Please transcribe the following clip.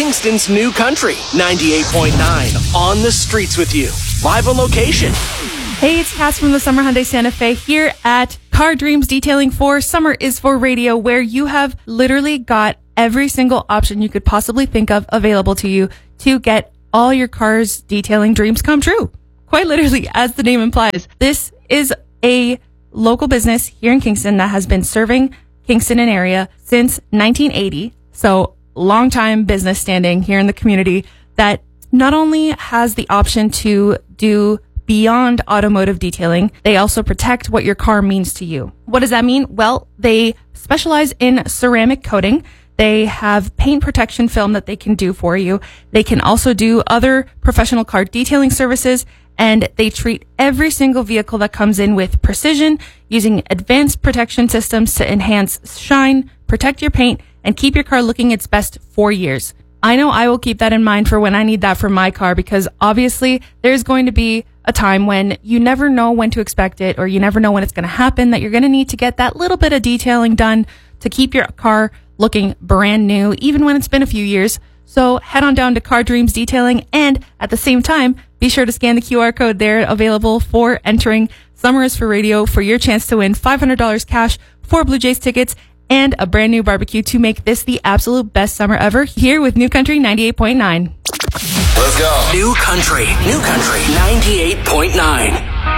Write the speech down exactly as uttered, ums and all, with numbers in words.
Kingston's New Country, ninety-eight point nine. On the streets with you. Live on location. Hey, it's Cass from the Summer Hyundai Santa Fe here at Car Dreams Detailing for Summer is for Radio, where you have literally got every single option you could possibly think of available to you to get all your car's detailing dreams come true. Quite literally, as the name implies. This is a local business here in Kingston that has been serving Kingston and area since nineteen eighty. So long time business standing here in the community that not only has the option to do beyond automotive detailing, they also protect what your car means to you. What does that mean? Well, they specialize in ceramic coating. They have paint protection film that they can do for you. They can also do other professional car detailing services, and they treat every single vehicle that comes in with precision using advanced protection systems to enhance shine, protect your paint, and keep your car looking its best for years. I know I will keep that in mind for when I need that for my car, because obviously there's going to be a time when you never know when to expect it, or you never know when it's going to happen, that you're going to need to get that little bit of detailing done to keep your car looking brand new, even when it's been a few years. So head on down to Car Dreams Detailing, and at the same time, be sure to scan the Q R code there available for entering Summer is for Radio for your chance to win five hundred dollars cash, four Blue Jays tickets, and a brand new barbecue to make this the absolute best summer ever here with New Country ninety-eight point nine. Let's go. New Country. New Country ninety-eight point nine.